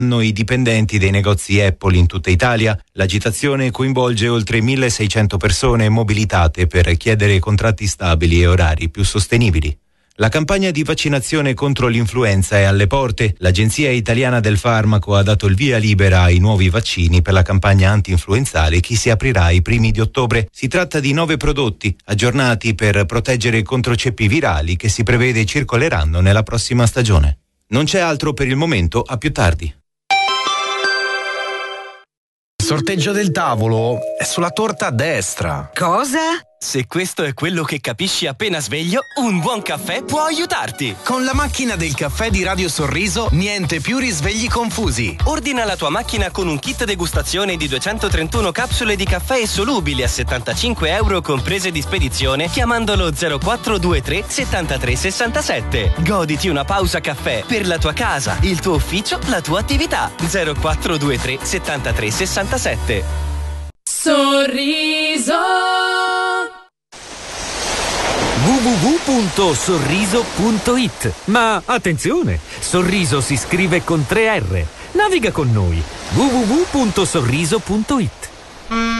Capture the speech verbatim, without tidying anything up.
Noi dipendenti dei negozi Apple in tutta Italia. L'agitazione coinvolge oltre milleseicento persone mobilitate per chiedere contratti stabili e orari più sostenibili. La campagna di vaccinazione contro l'influenza è alle porte. L'Agenzia Italiana del Farmaco ha dato il via libera ai nuovi vaccini per la campagna anti-influenzale che si aprirà ai primi di ottobre. Si tratta di nove prodotti aggiornati per proteggere contro ceppi virali che si prevede circoleranno nella prossima stagione. Non c'è altro per il momento, a più tardi. Il sorteggio del tavolo è sulla torta a destra. Cosa? Se questo è quello che capisci appena sveglio, un buon caffè può aiutarti. Con la macchina del caffè di Radio Sorriso, niente più risvegli confusi. Ordina la tua macchina con un kit degustazione di duecentotrentuno capsule di caffè solubili a settantacinque euro comprese di spedizione chiamandolo zero quattro due tre settantatré sessantasette. Goditi una pausa caffè per la tua casa, il tuo ufficio, la tua attività. zero quattro due tre settantatré sessantasette. Sorriso w w w punto sorriso punto i t. Ma attenzione, Sorriso si scrive con tre R. Naviga con noi. w w w punto sorriso punto i t.